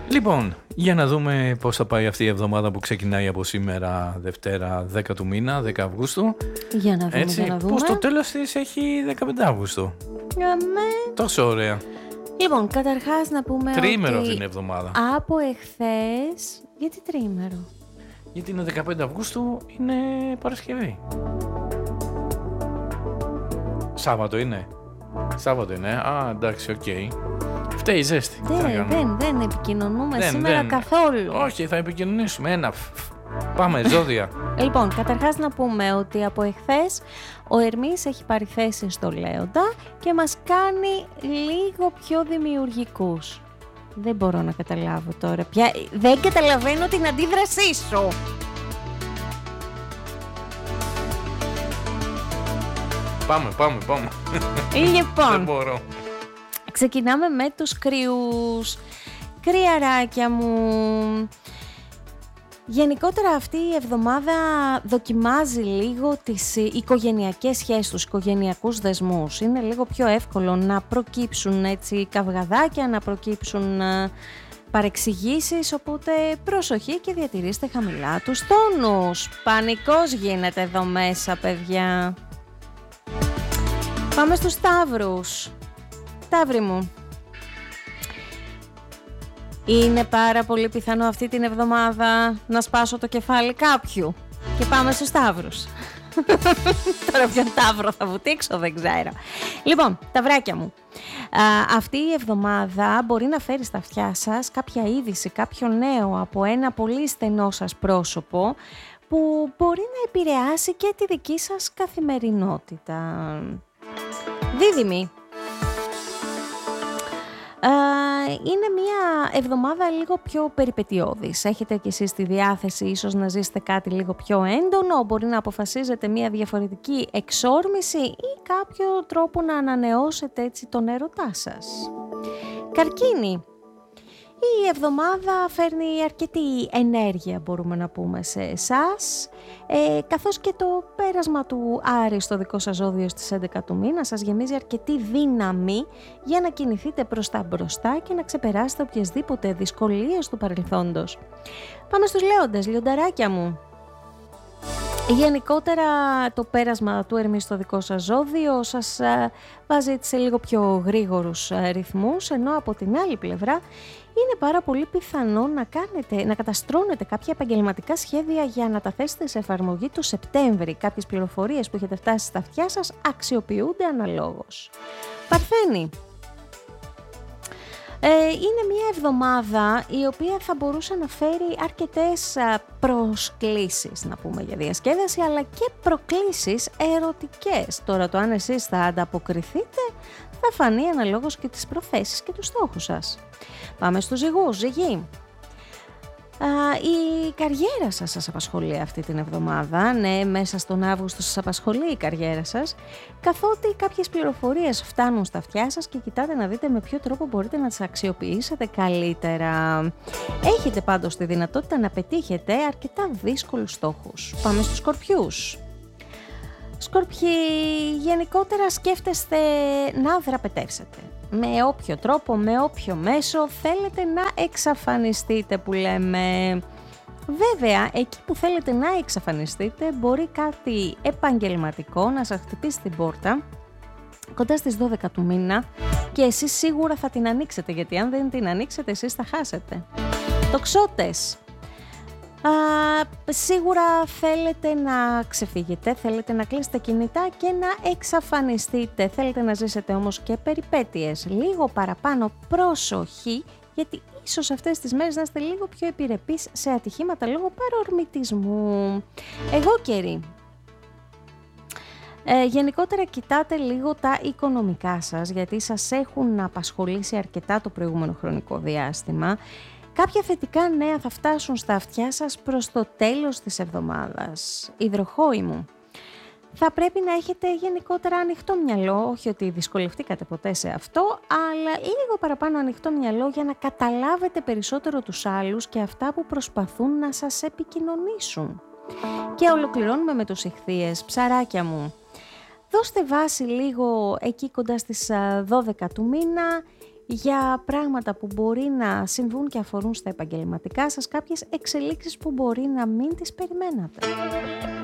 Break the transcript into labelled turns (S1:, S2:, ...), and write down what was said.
S1: Λοιπόν, για να δούμε πώς θα πάει αυτή η εβδομάδα που ξεκινάει από σήμερα, Δευτέρα 10 του μήνα, 10 Αυγούστου.
S2: Για να δούμε,
S1: Έτσι,
S2: για να δούμε.
S1: πώς το τέλος της έχει 15 Αυγούστου. Τόσο ωραία.
S2: Λοιπόν, καταρχάς να πούμε
S1: Τριήμερο
S2: ότι
S1: αυτή είναι η εβδομάδα.
S2: από εχθές... Γιατί τριήμερο?
S1: Γιατί είναι 15 Αυγούστου, είναι Παρασκευή. Σάββατο είναι. Σάββατο είναι. Α, εντάξει, οκ. Φταίει η ζέστη.
S2: Δεν επικοινωνούμε σήμερα καθόλου.
S1: Όχι, θα επικοινωνήσουμε. Πάμε, ζώδια.
S2: Λοιπόν, καταρχάς να πούμε ότι από εχθές ο Ερμής έχει πάρει θέση στο Λέοντα και μας κάνει λίγο πιο δημιουργικούς. Δεν μπορώ να καταλάβω τώρα πια. Δεν καταλαβαίνω την αντίδρασή σου.
S1: Πάμε.
S2: Λοιπόν,
S1: Δεν μπορώ.
S2: ξεκινάμε με τους κρυούς. Κρυαράκια μου. Γενικότερα αυτή η εβδομάδα δοκιμάζει λίγο τις οικογενειακές σχέσεις, τους οικογενειακούς δεσμούς. Είναι λίγο πιο εύκολο να προκύψουν έτσι καυγαδάκια, να προκύψουν παρεξηγήσεις, οπότε προσοχή και διατηρήστε χαμηλά τους τόνους. Πανικός γίνεται εδώ μέσα, παιδιά. Πάμε στους Σταύρους. Σταύροι μου. Είναι πάρα πολύ πιθανό αυτή την εβδομάδα να σπάσω το κεφάλι κάποιου. Και πάμε στους Σταύρους. Τώρα ποιον Σταύρο θα βουτήξω δεν ξέρω. Λοιπόν, ταυράκια μου. Αυτή η εβδομάδα μπορεί να φέρει στα αυτιά σας κάποια είδηση, κάποιο νέο από ένα πολύ στενό σας πρόσωπο που μπορεί να επηρεάσει και τη δική σας καθημερινότητα. Δίδυμοι. Είναι μια εβδομάδα λίγο πιο περιπετειώδης. Έχετε κι εσείς τη διάθεση ίσως να ζήσετε κάτι λίγο πιο έντονο, μπορεί να αποφασίζετε μια διαφορετική εξόρμηση ή κάποιο τρόπο να ανανεώσετε έτσι τον έρωτά σας. Καρκίνη. Η εβδομάδα φέρνει αρκετή ενέργεια, μπορούμε να πούμε, σε εσάς, καθώς και το πέρασμα του Άρη στο δικό σας ζώδιο στις 11 του μήνα σας γεμίζει αρκετή δύναμη για να κινηθείτε προς τα μπροστά και να ξεπεράσετε οποιασδήποτε δυσκολίες του παρελθόντος. Πάμε στους Λέοντες, λιονταράκια μου. Γενικότερα το πέρασμα του Ερμή στο δικό σας ζώδιο σας βάζει σε λίγο πιο γρήγορους ρυθμούς, ενώ από την άλλη πλευρά είναι πάρα πολύ πιθανό να καταστρώνετε κάποια επαγγελματικά σχέδια για να τα θέσετε σε εφαρμογή το Σεπτέμβρη. Κάποιες πληροφορίες που έχετε φτάσει στα αυτιά σας αξιοποιούνται αναλόγως. Παρθένη. Είναι μια εβδομάδα η οποία θα μπορούσε να φέρει αρκετές προσκλήσεις, να πούμε, για διασκέδαση, αλλά και προκλήσεις ερωτικές. Τώρα το αν εσείς θα ανταποκριθείτε θα φανεί αναλόγως και τις προθέσεις και τους στόχους σας. Πάμε στους Ζυγούς. Ζυγοί. Η καριέρα σας απασχολεί αυτή την εβδομάδα, ναι, μέσα στον Αύγουστο σας απασχολεί η καριέρα σας, καθότι κάποιες πληροφορίες φτάνουν στα αυτιά σας και κοιτάτε να δείτε με ποιο τρόπο μπορείτε να τις αξιοποιήσετε καλύτερα. Έχετε πάντως τη δυνατότητα να πετύχετε αρκετά δύσκολους στόχους. Πάμε στους Σκορπιούς. Σκορπιοί, γενικότερα σκέφτεστε να δραπετεύσετε. Με όποιο τρόπο, με όποιο μέσο θέλετε να εξαφανιστείτε που λέμε. Βέβαια, εκεί που θέλετε να εξαφανιστείτε μπορεί κάτι επαγγελματικό να σας χτυπήσει την πόρτα κοντά στις 12 του μήνα και εσείς σίγουρα θα την ανοίξετε, γιατί αν δεν την ανοίξετε εσείς θα χάσετε. Τοξότες. Σίγουρα θέλετε να ξεφύγετε, θέλετε να κλείσετε κινητά και να εξαφανιστείτε. Θέλετε να ζήσετε όμως και περιπέτειες. Λίγο παραπάνω προσοχή, γιατί ίσως αυτές τις μέρες να είστε λίγο πιο επιρρεπείς σε ατυχήματα λόγω παρορμητισμού. Εγώ καιρή. Γενικότερα κοιτάτε λίγο τα οικονομικά σας, γιατί σας έχουν απασχολήσει αρκετά το προηγούμενο χρονικό διάστημα. Κάποια θετικά νέα θα φτάσουν στα αυτιά σας προς το τέλος της εβδομάδας. Υδροχόοι μου. Θα πρέπει να έχετε γενικότερα ανοιχτό μυαλό, όχι ότι δυσκολευτήκατε ποτέ σε αυτό, αλλά λίγο παραπάνω ανοιχτό μυαλό για να καταλάβετε περισσότερο τους άλλους και αυτά που προσπαθούν να σας επικοινωνήσουν. Και ολοκληρώνουμε με τους Ιχθύες. Ψαράκια μου. Δώστε βάση λίγο εκεί κοντά στις 12 του μήνα. για πράγματα που μπορεί να συμβούν και αφορούν στα επαγγελματικά σας, κάποιες εξελίξεις που μπορεί να μην τις περιμένατε.